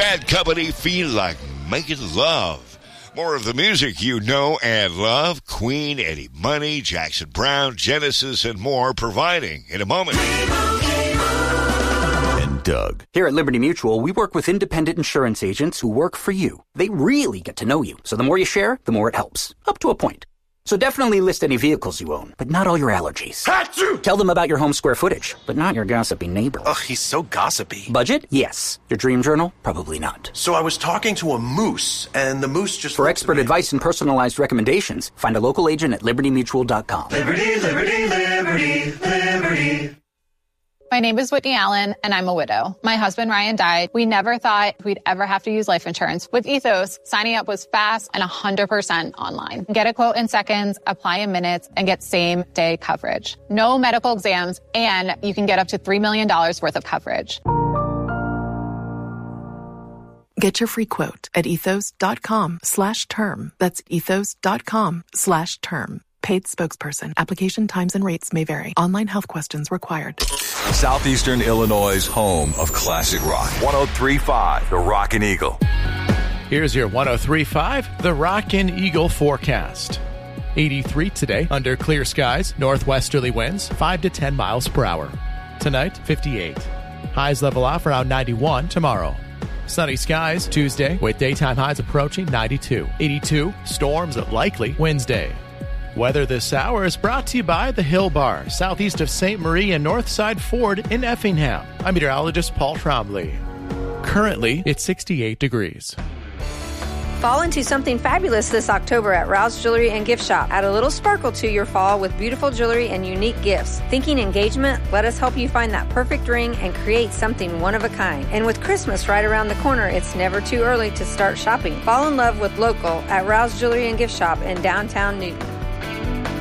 Bad Company feel like making love. More of the music you know and love. Queen, Eddie Money, Jackson Browne, Genesis, and more providing in a moment. And Doug. Here at Liberty Mutual, we work with independent insurance agents who work for you. They really get to know you. So the more you share, the more it helps. Up to a point. So definitely list any vehicles you own, but not all your allergies. Achoo! Tell them about your home square footage, but not your gossipy neighbor. Ugh, he's so gossipy. Budget? Yes. Your dream journal? Probably not. So I was talking to a moose, and the moose just... For expert advice and personalized recommendations, find a local agent at libertymutual.com. Liberty, liberty, liberty, liberty. My name is Whitney Allen, and I'm a widow. My husband, Ryan, died. We never thought we'd ever have to use life insurance. With Ethos, signing up was fast and 100% online. Get a quote in seconds, apply in minutes, and get same-day coverage. No medical exams, and you can get up to $3 million worth of coverage. Get your free quote at ethos.com/term. That's ethos.com/term. Paid spokesperson. Application times and rates may vary. Online health questions required. Southeastern Illinois' home of classic rock. 103.5, The Rockin' Eagle. Here's your 103.5, The Rockin' Eagle forecast. 83 today, under clear skies, northwesterly winds, 5 to 10 miles per hour. Tonight, 58. Highs level off around 91 tomorrow. Sunny skies Tuesday, with daytime highs approaching 92. 82, storms likely Wednesday. Weather this hour is brought to you by the Hill Bar, southeast of St. Marie and Northside Ford in Effingham. I'm meteorologist Paul Trombley. Currently, it's 68 degrees. Fall into something fabulous this October at Rouse Jewelry and Gift Shop. Add a little sparkle to your fall with beautiful jewelry and unique gifts. Thinking engagement? Let us help you find that perfect ring and create something one of a kind. And with Christmas right around the corner, it's never too early to start shopping. Fall in love with local at Rouse Jewelry and Gift Shop in downtown Newton.